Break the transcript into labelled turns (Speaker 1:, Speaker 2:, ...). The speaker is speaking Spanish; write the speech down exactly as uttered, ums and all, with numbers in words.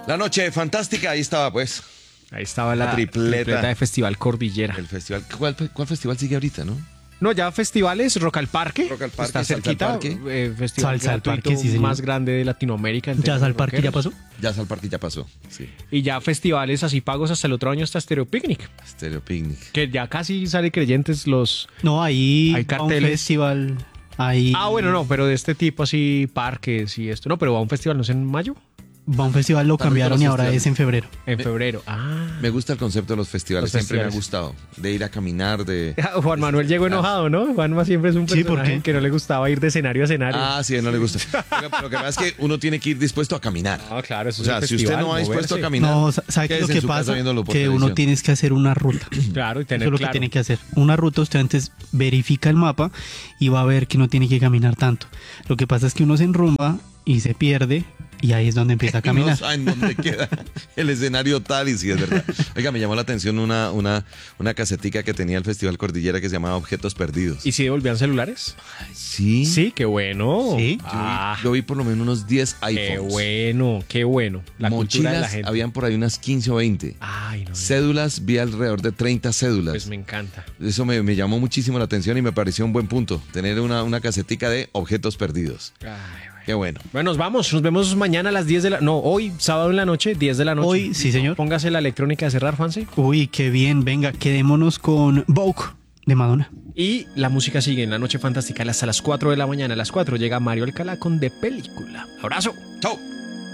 Speaker 1: La noche fantástica, ahí estaba pues.
Speaker 2: Ahí estaba la,
Speaker 1: La tripleta.
Speaker 2: tripleta de Festival Cordillera.
Speaker 1: El festival. ¿Cuál, cuál festival sigue ahorita, no?
Speaker 2: No, ya festivales, Rock al Parque.
Speaker 1: Rock al Parque,
Speaker 2: está
Speaker 1: Salsa al
Speaker 2: cerquita.
Speaker 1: Parque.
Speaker 2: Eh, festival
Speaker 3: Salsa al
Speaker 2: gratuito
Speaker 3: Parque, sí, señor.
Speaker 2: más grande de Latinoamérica. en
Speaker 3: ¿Ya
Speaker 2: términos
Speaker 3: al parque ya
Speaker 2: rockeros.
Speaker 3: pasó?
Speaker 1: Ya Sal Parque ya pasó. Sí.
Speaker 2: Y ya festivales así pagos hasta el otro año, hasta Stereo Picnic.
Speaker 1: Stereo Picnic.
Speaker 2: Que ya casi sale creyentes los...
Speaker 3: No, ahí
Speaker 2: Hay
Speaker 3: va un
Speaker 2: carteles.
Speaker 3: festival. Ahí
Speaker 2: Ah, bueno, no, pero de este tipo así, parques y esto. No, pero va a un festival, ¿no es en mayo?
Speaker 3: va un festival, lo
Speaker 1: También
Speaker 3: cambiaron
Speaker 1: con
Speaker 3: y
Speaker 1: los
Speaker 3: ahora
Speaker 1: festivales.
Speaker 3: es en febrero.
Speaker 2: En
Speaker 1: Me-
Speaker 2: febrero. Ah.
Speaker 1: Me gusta el concepto de los festivales.
Speaker 2: Los
Speaker 1: Siempre me ha
Speaker 2: festivales.
Speaker 1: gustado. De ir a caminar, de.
Speaker 2: Juan Manuel llegó enojado, ¿no? Juanma siempre es un
Speaker 3: Sí, ¿por
Speaker 2: personaje
Speaker 3: qué?
Speaker 2: que no le gustaba ir de escenario a escenario.
Speaker 1: Ah, sí, a él no le gusta. Lo que pasa es que uno tiene que ir dispuesto a caminar.
Speaker 2: No, claro, eso
Speaker 1: O sea,
Speaker 2: es un
Speaker 1: si usted
Speaker 2: festival,
Speaker 1: no va dispuesto a
Speaker 2: moverse.
Speaker 1: caminar.
Speaker 3: No, sa- ¿sabe qué es lo
Speaker 1: quédese en
Speaker 3: que
Speaker 1: su casa
Speaker 3: pasa?
Speaker 1: viéndolo por
Speaker 3: Que uno
Speaker 1: televisión.
Speaker 3: tienes que hacer una ruta.
Speaker 2: Claro, y
Speaker 3: Eso
Speaker 2: tener
Speaker 3: es lo que
Speaker 2: claro.
Speaker 3: tiene que hacer. Una ruta, usted antes verifica el mapa y va a ver que no tiene que caminar tanto. Lo que pasa es que uno se enrumba y se pierde y ahí es donde empieza a
Speaker 1: Y no
Speaker 3: caminar.
Speaker 1: saben dónde queda el escenario tal y sí es verdad. Oiga, me llamó la atención una, una, una casetica que tenía el Festival Cordillera que se llamaba Objetos Perdidos.
Speaker 2: ¿Y si devolvían celulares?
Speaker 1: Sí.
Speaker 2: Sí, qué bueno.
Speaker 3: Sí.
Speaker 1: Yo,
Speaker 2: Ah,
Speaker 1: vi, yo vi por lo menos unos diez
Speaker 2: qué
Speaker 1: iPhones.
Speaker 2: bueno, qué bueno. La cultura de la
Speaker 1: Mochilas,
Speaker 2: gente.
Speaker 1: habían por ahí unas quince o veinte.
Speaker 2: Ay, no.
Speaker 1: Cédulas, vi alrededor de treinta cédulas.
Speaker 2: Pues me encanta.
Speaker 1: Eso me, me llamó muchísimo la atención y me pareció un buen punto. Tener una, una casetica de objetos perdidos.
Speaker 2: Ay, bueno.
Speaker 1: Qué bueno.
Speaker 2: Bueno, nos vamos. Nos vemos mañana a las diez de la... No, hoy, sábado en la noche, diez de la noche.
Speaker 3: Hoy, sí, señor.
Speaker 2: Póngase la electrónica de cerrar, Juanse.
Speaker 3: Uy, qué bien. Venga, quedémonos con Vogue de Madonna.
Speaker 2: Y la música sigue en la noche fantástica hasta las cuatro de la mañana. A las cuatro llega Mario Alcalá con De Película. Abrazo.
Speaker 1: Chao.